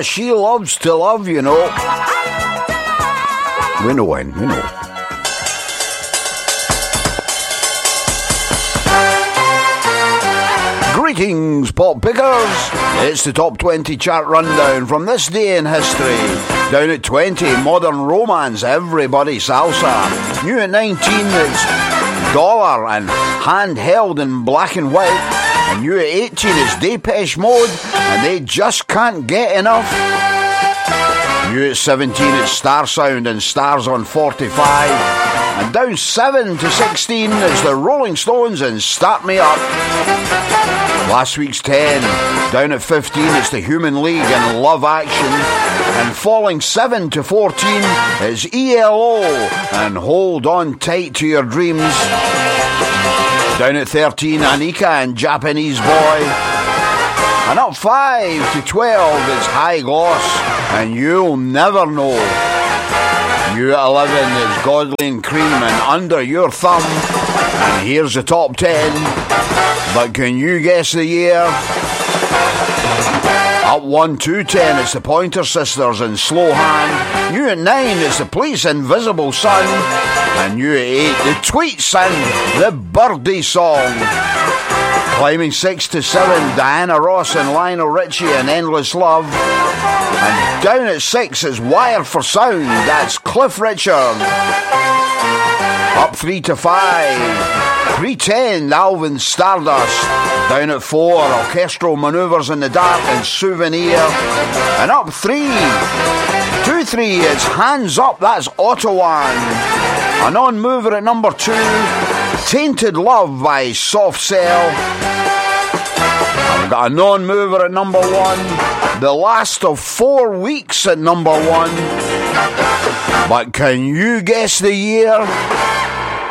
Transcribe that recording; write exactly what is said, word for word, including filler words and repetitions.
she loves to love, you know. We know when, we know. Greetings, pop pickers. It's the top twenty chart rundown from this day in history. Down at twenty, Modern Romance, Everybody Salsa. New at nineteen, it's Dollar and Handheld in Black and White. And new at eighteen, it's Depeche Mode, and They Just Can't Get Enough. New at seventeen, it's Star Sound and Stars on forty-five. And down seven to sixteen, it's the Rolling Stones and Start Me Up. Last week's ten, down at fifteen, it's the Human League and Love Action. And falling seven to fourteen, it's E L O and Hold On Tight to Your Dreams. Down at thirteen, Anika and Japanese Boy. And up five to twelve, it's High Gloss and You'll Never Know. New at eleven, it's Godly and Cream and Under Your Thumb. And here's the top ten. But can you guess the year? Up one to ten, it's the Pointer Sisters and Slow Hand. New at nine, it's the Police, Invisible Sun. And new at eight, the Tweets and the Birdie Song. Climbing six to seven, Diana Ross and Lionel Richie and Endless Love. And down at six is Wired for Sound, that's Cliff Richard. Up three to five, three ten, Alvin Stardust. Down at four, Orchestral Manoeuvres in the Dark and Souvenir. And up three, two three, it's Hands Up, that's Ottawan. A non-mover at number two, Tainted Love by Soft Cell. I've got a non-mover at number one, The Last of Four Weeks at number one. But can you guess the year?